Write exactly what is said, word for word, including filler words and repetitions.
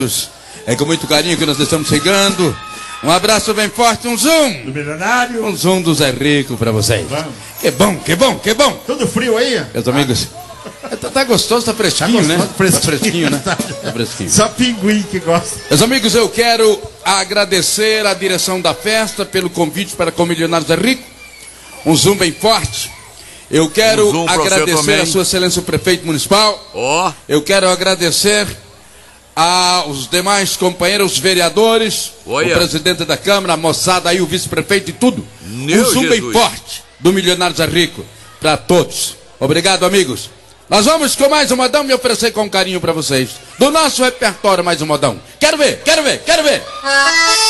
É com muito carinho que nós estamos chegando. Um abraço bem forte, um zoom do milionário, um zoom do Zé Rico pra vocês. Vamos. Que bom, que bom, que bom. Tudo frio aí? Meus amigos, ah. tá, tá gostoso, tá fresquinho, tá gostoso, né? Fresquinho. Tá fresquinho, né? Tá fresquinho. Só pinguim que gosta. Meus amigos, eu quero agradecer à direção da festa pelo convite para com o milionário Zé Rico. Um zoom bem forte. Eu quero um agradecer a sua excelência o prefeito municipal. Oh. Eu quero agradecer aos demais companheiros vereadores, Olha. o presidente da Câmara, a moçada aí, o vice-prefeito e tudo. Meu um zoom Jesus. bem forte do milionário Zé Rico para todos. Obrigado, amigos. Nós vamos com mais um modão me oferecer com carinho para vocês. Do nosso repertório mais um modão. Quero ver, quero ver, quero ver.